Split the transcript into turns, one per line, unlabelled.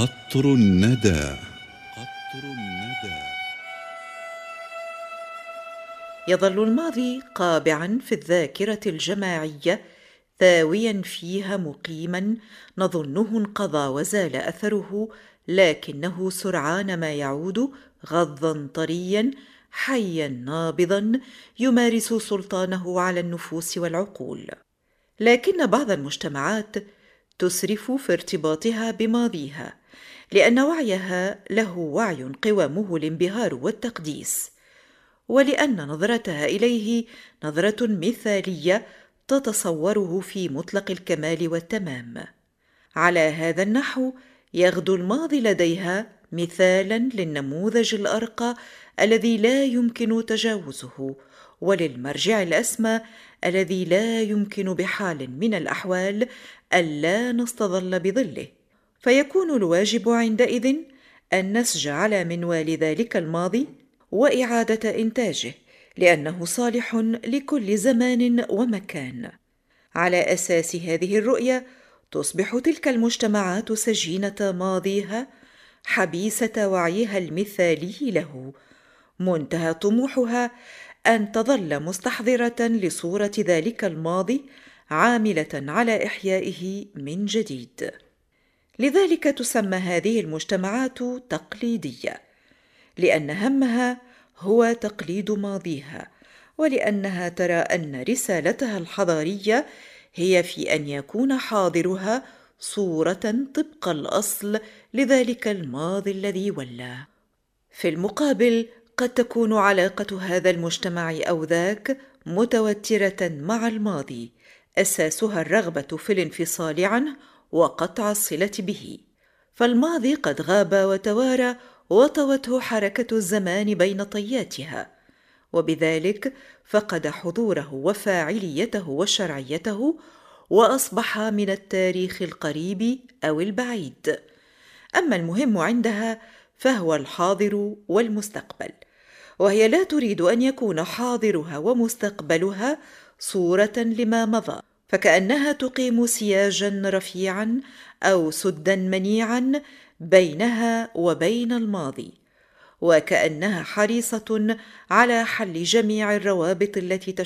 قطر الندى. قطر الندى.
يظل الماضي قابعا في الذاكرة الجماعية، ثاويا فيها مقيما، نظنه انقضى وزال أثره، لكنه سرعان ما يعود غضا طريا، حيا نابضا، يمارس سلطانه على النفوس والعقول. لكن بعض المجتمعات تسرف في ارتباطها بماضيها، لأن وعيها له وعي قوامه الانبهار والتقديس، ولأن نظرتها إليه نظرة مثالية تتصوره في مطلق الكمال والتمام. على هذا النحو يغدو الماضي لديها مثالا للنموذج الأرقى الذي لا يمكن تجاوزه، وللمرجع الأسمى الذي لا يمكن بحال من الأحوال ألا نستظل بظله. فيكون الواجب عندئذ أن نسج على منوال ذلك الماضي وإعادة إنتاجه، لأنه صالح لكل زمان ومكان. على أساس هذه الرؤية تصبح تلك المجتمعات سجينة ماضيها، حبيسة وعيها المثالي له، منتهى طموحها أن تظل مستحضرة لصورة ذلك الماضي، عاملة على إحيائه من جديد. لذلك تسمى هذه المجتمعات تقليدية، لأن همها هو تقليد ماضيها، ولأنها ترى أن رسالتها الحضارية هي في أن يكون حاضرها صورة طبق الأصل لذلك الماضي الذي ولى. في المقابل قد تكون علاقة هذا المجتمع أو ذاك متوترة مع الماضي، أساسها الرغبة في الانفصال عنه وقطع الصلة به، فالماضي قد غاب وتوارى وطوته حركة الزمان بين طياتها، وبذلك فقد حضوره وفاعليته وشرعيته، وأصبح من التاريخ القريب أو البعيد. أما المهم عندها فهو الحاضر والمستقبل، وهي لا تريد أن يكون حاضرها ومستقبلها صورة لما مضى، فكأنها تقيم سياجا رفيعا أو سدا منيعا بينها وبين الماضي، وكأنها حريصة على حل جميع الروابط التي